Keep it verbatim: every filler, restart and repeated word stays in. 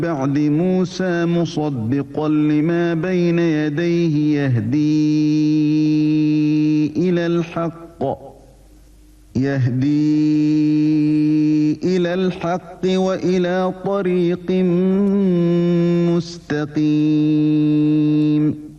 بعد موسى مصدقا لما بين يديه يهدي إلى الحق يهدي إلى الحق وإلى طريق مستقيم.